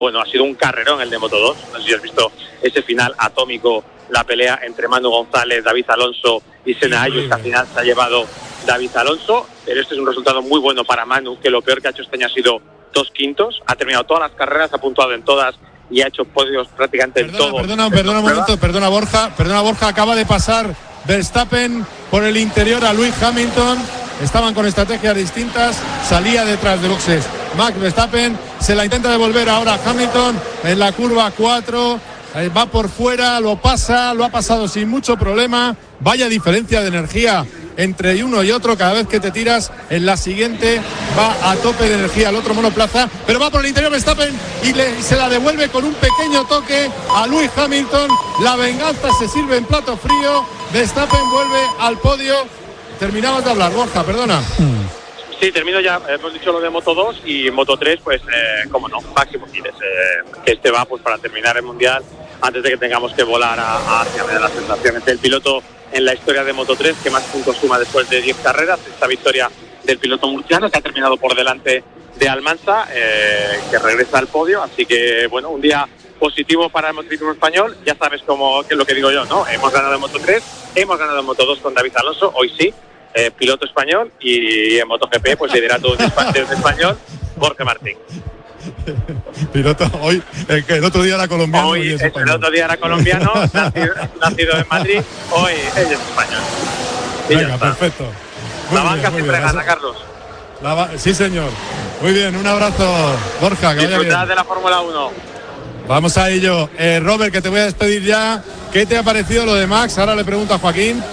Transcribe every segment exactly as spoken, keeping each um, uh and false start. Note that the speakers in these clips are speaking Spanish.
Bueno, ha sido un carrerón el de Moto dos. No sé si has visto ese final atómico, la pelea entre Manu González, David Alonso y Senna Ayus, que al final se ha llevado David Alonso. Pero este es un resultado muy bueno para Manu, que lo peor que ha hecho este año ha sido dos quintos. Ha terminado todas las carreras, ha puntuado en todas y ha hecho podios prácticamente perdona, en todo. Perdona, perdona un momento, perdona Borja, perdona Borja, acaba de pasar Verstappen por el interior a Lewis Hamilton. Estaban con estrategias distintas, salía detrás de boxes Max Verstappen, se la intenta devolver ahora Hamilton en la curva cuatro, eh, va por fuera, lo pasa, lo ha pasado sin mucho problema. Vaya diferencia de energía entre uno y otro, cada vez que te tiras en la siguiente va a tope de energía el otro monoplaza, pero va por el interior Verstappen y, le, y se la devuelve con un pequeño toque a Lewis Hamilton. La venganza se sirve en plato frío, Verstappen vuelve al podio. Terminabas de hablar, Borja, perdona. Sí, termino ya, hemos dicho lo de Moto dos y Moto tres, pues, eh, cómo no, Máximo Giles, eh, que este va pues para terminar el Mundial antes de que tengamos que volar a, a hacia ver las sensaciones del piloto en la historia de Moto tres, que más puntos suma después de diez carreras, esta victoria del piloto murciano, que ha terminado por delante de Almanza, eh, que regresa al podio, así que, bueno, un día positivo para el motociclismo español. Ya sabes cómo, qué es lo que digo yo, ¿no? Hemos ganado en Moto tres, hemos ganado en Moto dos con David Alonso, hoy sí, eh, piloto español, y en MotoGP, pues liderato de español, Jorge Martín. Piloto, hoy, el, el otro día era colombiano. Hoy, hoy es el otro día era colombiano, nacido, nacido en Madrid, hoy ella es español. Y venga, perfecto. Muy la banca siempre bien. Gana, Carlos. La, sí, señor. Muy bien, un abrazo, Borja. Que disfrutad de la Fórmula uno. Vamos a ello. Eh, Robert, que te voy a despedir ya. ¿Qué te ha parecido lo de Max? Ahora le pregunto a Joaquín.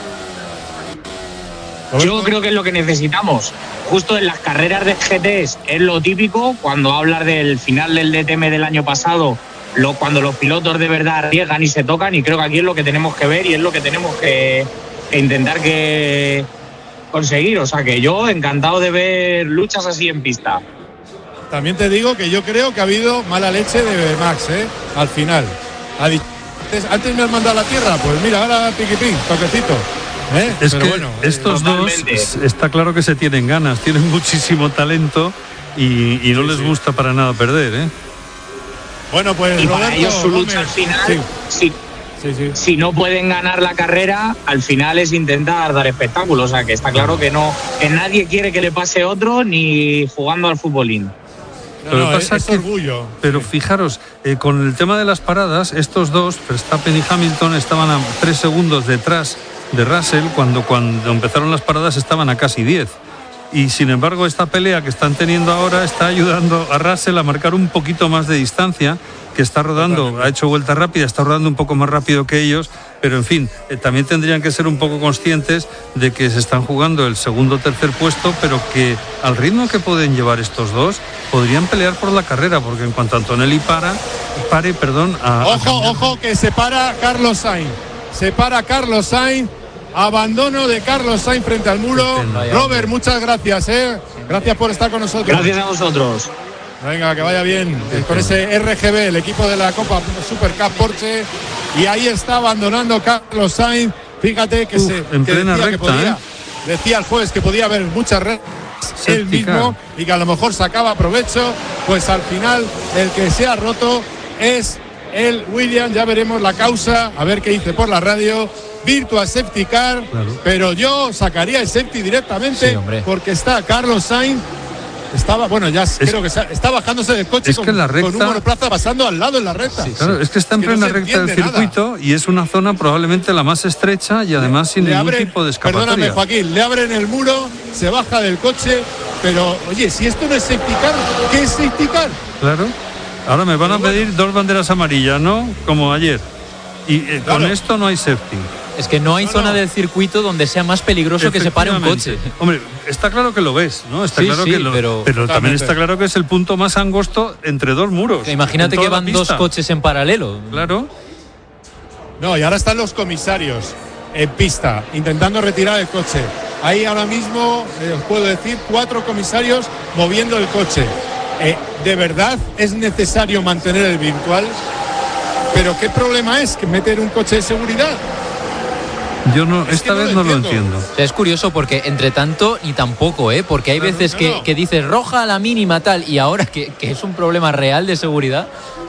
Yo creo que es lo que necesitamos. Justo en las carreras de G Ts es lo típico, cuando hablas del final del D T M del año pasado, lo, cuando los pilotos de verdad arriesgan y se tocan, y creo que aquí es lo que tenemos que ver y es lo que tenemos que, que intentar que conseguir. O sea que yo encantado de ver luchas así en pista. También te digo que yo creo que ha habido mala leche de Max, ¿eh? Al final. Ha dicho, antes me has mandado a la tierra, pues mira, ahora piquitín, toquecito. ¿Eh? Es Pero que bueno, estos totalmente. dos está claro que se tienen ganas, tienen muchísimo talento y, y no sí, les sí. gusta para nada perder, ¿eh? Bueno, pues y Roberto, para ellos su lucha al final, sí. Si, sí, sí. si no pueden ganar la carrera, al final es intentar dar espectáculo. O sea que está claro que no, que nadie quiere que le pase otro ni jugando al futbolín. No, no, pasa es, es que, orgullo. Pero fijaros, eh, con el tema de las paradas, estos dos, Verstappen y Hamilton, estaban a tres segundos detrás de Russell, cuando, cuando empezaron las paradas estaban a casi diez. Y sin embargo, esta pelea que están teniendo ahora está ayudando a Russell a marcar un poquito más de distancia, que está rodando, Totalmente. ha hecho vuelta rápida, está rodando un poco más rápido que ellos, pero en fin, eh, también tendrían que ser un poco conscientes de que se están jugando el segundo o tercer puesto, pero que al ritmo que pueden llevar estos dos, podrían pelear por la carrera, porque en cuanto Antonelli para, pare, perdón... A, ojo, a ojo, que se para Carlos Sainz, se para Carlos Sainz, abandono de Carlos Sainz frente al muro. Robert, muchas gracias, ¿eh? Gracias por estar con nosotros. Gracias a vosotros. Venga, que vaya bien con ese R G B, el equipo de la Copa Super Cup Porsche. Y ahí está abandonando Carlos Sainz. Fíjate que Uf, se en que plena decía, recta, que podía, ¿eh? decía el jueves que podía haber muchas redes él mismo y que a lo mejor sacaba provecho. Pues al final el que se ha roto es el Williams. Ya veremos la causa, a ver qué dice por la radio. Virtual Safety Car, claro. Pero yo sacaría el safety directamente, sí, porque está Carlos Sainz. Estaba, bueno, ya es, creo que está bajándose del coche con, la recta, con un monoplaza pasando al lado en la recta. Sí, claro, sí. Es que está en plena no recta del circuito nada. Y es una zona probablemente la más estrecha y además le, sin le ningún abren, tipo de escapatoria. Perdóname, Joaquín, le abren el muro, se baja del coche, pero oye, si esto no es safety car, ¿qué es safety car? Claro, ahora me van pero a pedir bueno. dos banderas amarillas, ¿no? Como ayer. Y eh, claro. con esto no hay safety. Es que no hay no, zona no. del circuito donde sea más peligroso que se pare un coche. Hombre, está claro que lo ves, ¿no? Está sí, claro sí, que lo, pero, pero también está claro que es el punto más angosto entre dos muros. Que imagínate que van dos coches en paralelo. Claro. No, y ahora están los comisarios en pista intentando retirar el coche. Ahí ahora mismo, eh, os puedo decir, cuatro comisarios moviendo el coche. Eh, ¿De verdad es necesario mantener el virtual? ¿Pero qué problema es que meter un coche de seguridad? Yo no, Es esta que no vez lo no lo entiendo. entiendo. O sea, es curioso porque entre tanto ni tampoco, ¿eh? Porque hay Claro, veces no, que, no. que dices roja a la mínima tal y ahora que, que es un problema real de seguridad.